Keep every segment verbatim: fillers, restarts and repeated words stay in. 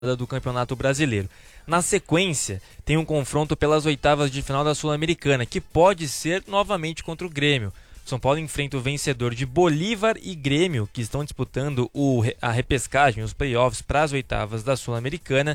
do Campeonato Brasileiro. Na sequência, tem um confronto pelas oitavas de final da Sul-Americana, que pode ser novamente contra o Grêmio. São Paulo enfrenta o vencedor de Bolívar e Grêmio, que estão disputando o, a repescagem, os playoffs para as oitavas da Sul-Americana,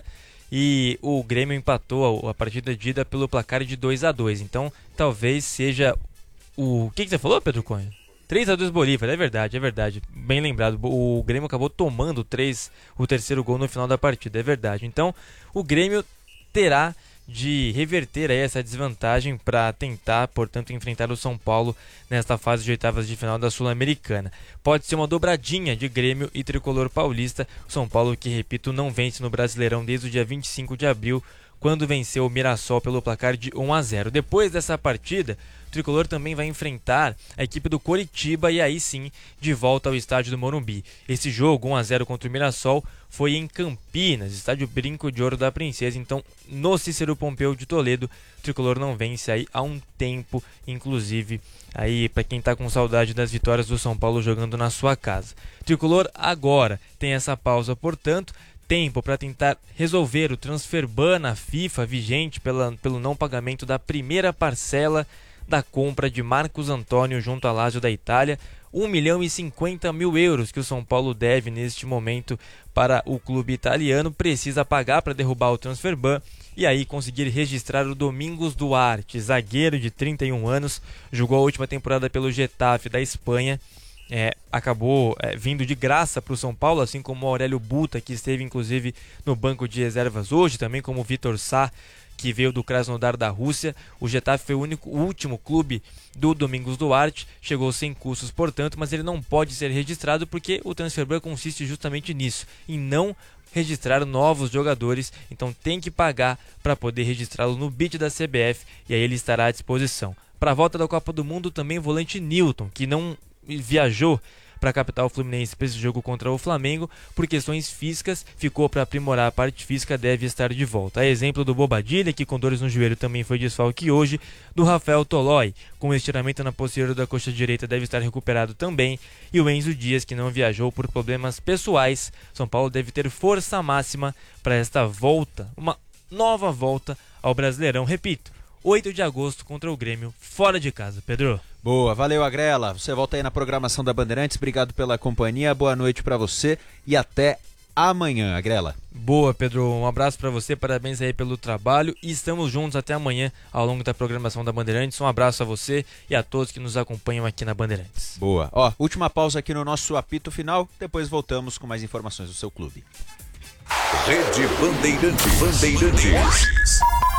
e o Grêmio empatou a, a partida de ida pelo placar de dois a dois. Então, talvez seja o... O que, que você falou, Pedro Cunha? três a dois Bolívar, é verdade, é verdade. Bem lembrado, o Grêmio acabou tomando três, o terceiro gol no final da partida, é verdade. Então, o Grêmio terá de reverter aí essa desvantagem para tentar, portanto, enfrentar o São Paulo nesta fase de oitavas de final da Sul-Americana. Pode ser uma dobradinha de Grêmio e Tricolor Paulista. O São Paulo, que, repito, não vence no Brasileirão desde o dia vinte e cinco de abril, quando venceu o Mirassol pelo placar de um a zero. Depois dessa partida, o Tricolor também vai enfrentar a equipe do Coritiba e aí sim, de volta ao estádio do Morumbi. Esse jogo, um a zero contra o Mirassol, foi em Campinas, estádio Brinco de Ouro da Princesa. Então, no Cícero Pompeu de Toledo, o Tricolor não vence aí há um tempo, inclusive, aí para quem tá com saudade das vitórias do São Paulo jogando na sua casa. O Tricolor agora tem essa pausa, portanto, tempo para tentar resolver o transferban na FIFA vigente pela, pelo não pagamento da primeira parcela da compra de Marcos Antônio junto à Lazio da Itália, um milhão e cinquenta mil euros que o São Paulo deve neste momento para o clube italiano, precisa pagar para derrubar o transferban e aí conseguir registrar o Domingos Duarte, zagueiro de trinta e um anos, jogou a última temporada pelo Getafe da Espanha. É, acabou é, vindo de graça para o São Paulo, assim como o Aurélio Buta, que esteve inclusive no banco de reservas hoje, também como o Vitor Sá, que veio do Krasnodar da Rússia. O Getafe foi o único, o último clube do Domingos Duarte, chegou sem custos, portanto, mas ele não pode ser registrado porque o transferban consiste justamente nisso, em não registrar novos jogadores, então tem que pagar para poder registrá-lo no B I D da C B F e aí ele estará à disposição. Para a volta da Copa do Mundo, também o volante Nilton, que não viajou para a capital fluminense para esse jogo contra o Flamengo por questões físicas, ficou para aprimorar a parte física, deve estar de volta. A exemplo do Bobadilha, que com dores no joelho também foi desfalque hoje, do Rafael Tolói, com estiramento na posterior da coxa direita, deve estar recuperado também, e o Enzo Dias, que não viajou por problemas pessoais. São Paulo deve ter força máxima para esta volta, uma nova volta ao Brasileirão, repito, oito de agosto contra o Grêmio, fora de casa. Pedro? Boa, valeu, Agrela. Você volta aí na programação da Bandeirantes. Obrigado pela companhia, boa noite pra você e até amanhã, Agrela. Boa, Pedro. Um abraço pra você, parabéns aí pelo trabalho e estamos juntos até amanhã ao longo da programação da Bandeirantes. Um abraço a você e a todos que nos acompanham aqui na Bandeirantes. Boa. Ó, última pausa aqui no nosso apito final, depois voltamos com mais informações do seu clube. Rede Bandeirantes. Bandeirantes.